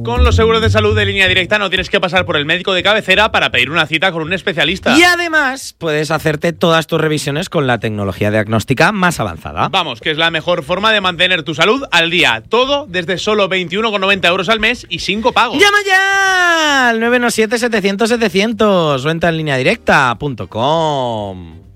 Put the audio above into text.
Con los seguros de salud de Línea Directa no tienes que pasar por el médico de cabecera para pedir una cita con un especialista. Y además puedes hacerte todas tus revisiones con la tecnología diagnóstica más avanzada. Vamos, que es la mejor forma de mantener tu salud al día. Todo desde solo 21,90 euros al mes y sin copago. ¡Llama ya! Al 917-700-700 o entra en lineadirecta.com.